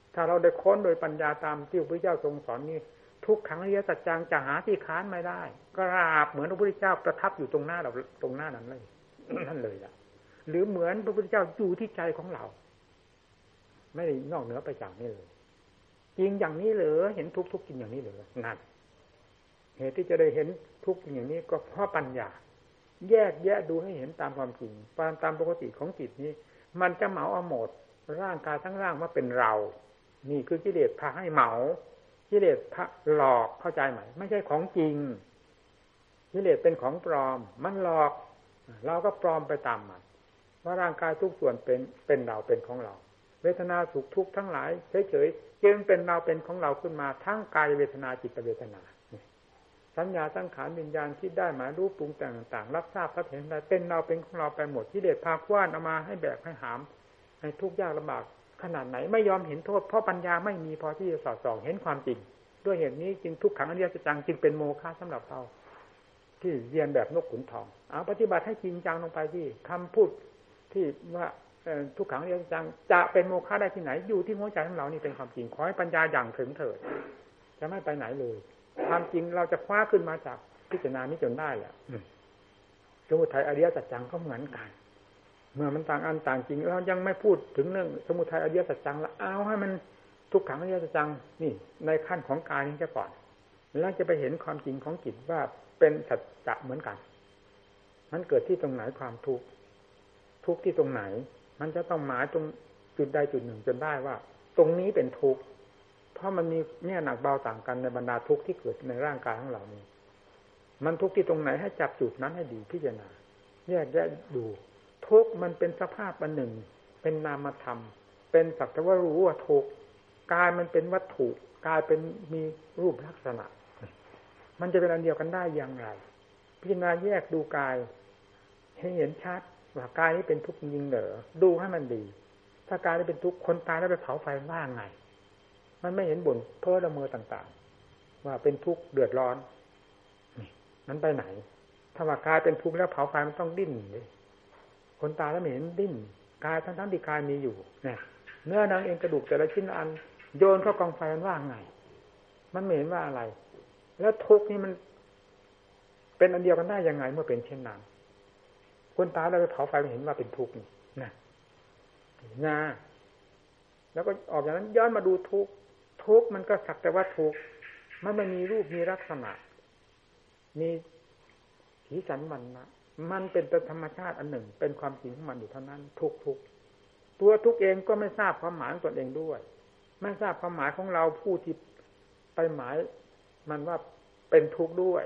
ถ้าเราได้ค้นโดยปัญญาตามที่พระพุทธเจ้าทรงสอนนี้ทุกขังอริยสัจจังจะหาที่ค้านไม่ได้กราบเหมือนพระพุทธเจ้าประทับอยู่ตรงหน้าเราตรงหน้านั้นเลย นั่นเลยล่ะหรือเหมือนพระพุทธเจ้าอยู่ที่ใจของเราไม่ได้นอกเหนือไปจากนี้เลยจริงอย่างนี้เหรอเห็นทุกจริงอย่างนี้เหรอนั่นเหตุที่จะได้เห็นทุกจริงอย่างนี้ก็เพราะปัญญาแยกแยะดูให้เห็นตามความจริงตามปกติของจิตนี้มันจะเหมาเอาหมดร่างกายทั้งร่างว่าเป็นเรานี่คือกิเลสพาให้เหมากิเลสพาหลอกเข้าใจไหมไม่ใช่ของจริงกิเลสเป็นของปลอมมันหลอกเราก็ปลอมไปตามมันว่าร่างกายทุกส่วนเป็นเราเป็นของเราเวทนาสุขทุกข์ทั้งหลายเฉยๆจึงเป็นเราเป็นของเราขึ้นมาทั้งกายเวทนาจิตเวทนาสัญญาสังขารวิญญาณที่ได้หมายรู้ปรุงแต่งต่างๆรับทราบรับเห็นได้เป็นเราเป็นของเราไปหมดกิเลสพาคว้านเอามาให้แบกให้หามให้ทุกข์ยากลำบากขนาดไหนไม่ยอมเห็นโทษเพราะปัญญาไม่มีพอที่จะสอดส่องเห็นความจริงด้วยเหตุนี้จึงทุกขังอริยสัจจังจึงเป็นโมฆะสำหรับเราที่เรียนแบบนกขุนทองเอาปฏิบัติให้จริงจังลงไปที่คำพูดที่ว่าทุกขังอริยสัจจังจะเป็นโมฆะได้ที่ไหนอยู่ที่หัวใจของเรานี่เป็นความจริงขอให้ปัญญาอย่างถึงเถิดจะไม่ไปไหนเลยความจริงเราจะคว้าขึ้นมาจากพิจารณานี้จนได้แหละสมุทัยอริยสัจจังก็เหมือนกันเมื่อมันต่างอันต่างจริงเรายังไม่พูดถึงเรื่องสมุทัยอริยสัจจังแล้วเอาให้มันทุกขังอริยสัจจังนี่ในขั้นของกายนี้จะก่อนแล้วจะไปเห็นความจริงของจิตว่าเป็นสัจจะเหมือนกันมันเกิดที่ตรงไหนความทุกข์ที่ตรงไหนมันจะต้องหมายตรงจุดใดจุดหนึ่งจนได้ว่าตรงนี้เป็นทุกข์เพราะมันมีเนี่ยหนักเบาต่างกันในบรรดาทุกข์ที่เกิดในร่างกายของเรานี้มันทุกข์ที่ตรงไหนให้จับจุดนั้นให้ดีพิจารณาแยกแยะดูทุกข์มันเป็นสภาพอันหนึ่งเป็นนามธรรมเป็นสักแต่ว่ารู้ว่าทุกข์กายมันเป็นวัตถุกายเป็นมีรูปลักษณะมันจะเป็นอันเดียวกันได้อย่างไรพิจารณาแยกดูกายให้เห็นชัดว่ากายนี้เป็นทุกข์จริงๆเหรอดูให้มันดีถ้ากายนี้เป็นทุกข์คนตายแล้วไปเผาไฟว่าไงมันไม่เห็นบ่นเพ้อละเมอต่างๆว่าเป็นทุกข์เดือดร้อนนั้นไปไหนถ้าว่ากายเป็นทุกข์แล้วเผาไฟมันต้องดิ้นเลยคนตายแล้วไม่เห็นดิ้นกายทั้งที่กายมีอยู่เนี่ยเนื้อหนังเองกระดูกแต่ละชิ้นอันโยนเข้ากองไฟมันว่าไงมันไม่เห็นว่าอะไรแล้วทุกข์นี่มันเป็นอันเดียวกันได้ยังไงเมื่อเป็นเช่นนั้นคนตายแล้วไปเผาไฟมันเห็นว่าเป็นทุกข์นะแล้วก็ออกจากนั้นย้อนมาดูทุกข์มันก็สักแต่ว่าทุกข์มันไม่มีรูปมีลักษณะมีสีสันมันเป็นธรรมชาติอันหนึ่งเป็นความจริงของมันอยู่เท่านั้นทุกข์ตัวทุกข์เองก็ไม่ทราบความหมายของตนเองด้วยไม่ทราบความหมายของเราผู้ที่ไปหมายมันว่าเป็นทุกข์ด้วย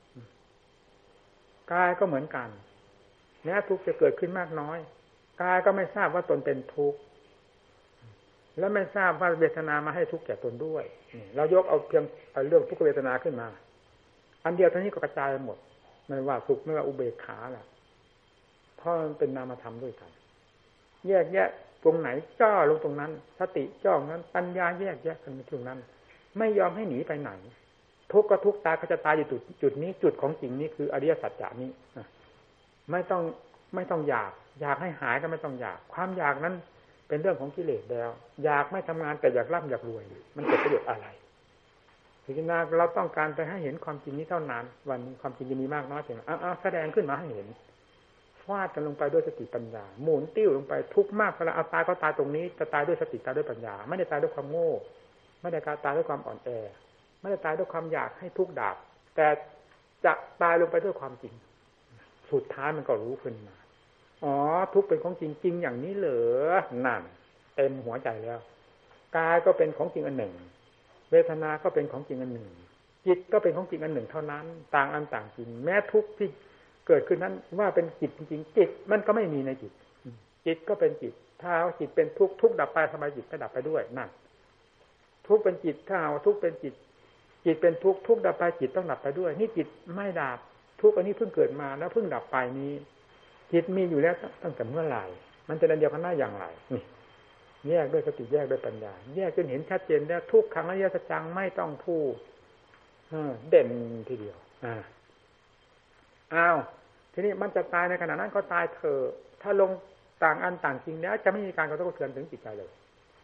กายก็เหมือนกันแม้ทุกข์จะเกิดขึ้นมากน้อยกายก็ไม่ทราบว่าตนเป็นทุกข์และไม่ทราบว่าเวทนามาให้ทุกข์แก่ตนด้วยเรายกเอาเพียงเรื่องทุกขเวทนาขึ้นมาอันเดียวเท่านี้ก็กระจายหมดไม่ว่าสุขไม่ว่าอุเบกขาล่ะเพราะมันเป็นนามธรรมด้วยกันแยกแยะตรงไหนจ้อลงตรงนั้นสติจ้องนั้นปัญญาแยกแยะกันในตรงนั้นไม่ยอมให้หนีไปไหนทุกข์ก็ทุกข์ตายก็จะตายอยู่จุดนี้จุดของจริงนี้คืออริยสัจจานี้ไม่ต้องอยากให้หายก็ไม่ต้องอยากความอยากนั้นเป็นเรื่องของกิเลสแล้วอยากไม่ทำงานแต่อยากร่ำอยากรวยมันเกิดประโยชน์อะไรพิจารณาเราต้องการไปให้เห็นความจริงนี้เท่านั้นวันนี้ความจริงจะมีมากน้อยเพียงไรแสดงขึ้นมาให้เห็นฟาดกันลงไปด้วยสติปัญญาหมุนติ้วลงไปทุกข์มากเวลาเอาตายก็ตายตรงนี้จะตายด้วยสติตายด้วยปัญญาไม่ได้ตายด้วยความโง่ไม่ได้ตายด้วยความอ่อนแอไม่ได้ตายด้วยความอยากให้ทุกข์ดับแต่จะตายลงไปด้วยความจริงสุดท้ายมันก็รู้ขึ้นมาทุกข์เป็นของจริงอย่างนี้เหรอนั่นเต็มหัวใจแล้วกายก็เป็นของจริงอันหนึ่งเวทนาก็เป็นของจริงอันหนึ่งจิตก็เป็นของจริงอันหนึ่งเท่านั้นต่างอันต่างจริงแม้ทุกข์ที่เกิดขึ้นนั้นว่าเป็นจิตจริงๆจิตมันก็ไม่มีในจิตจิตก็เป็นจิตถ้าเอาจิตเป็นทุกข์ทุกข์ดับไปทำไมจิตก็ดับไปด้วยนั่นทุกข์เป็นจิตถ้าเอาทุกข์เป็นจิตจิตเป็นทุกข์ทุกข์ดับไปจิตต้องดับไปด้วยนี่จิตไม่ดับทุกข์อันนี้เพิ่งเกิดมาแล้วเพิ่งดับไปนี้จิตมีอยู่แล้วตั้งแต่เมื่อไหร่มันจะเดียวกันได้อย่างไรนี่แยกด้วยสติแยกด้วยปัญญาแยกจนเห็นชัดเจนแล้วทุกขังอริยสัจจังไม่ต้องพูดเด่นทีเดียวทีนี้มันจะตายในขณะนั้นก็ตายเถอะถ้าลงต่างอันต่างจริงแล้วจะไม่มีการกระทบกระเทือนถึงจิตใจเลย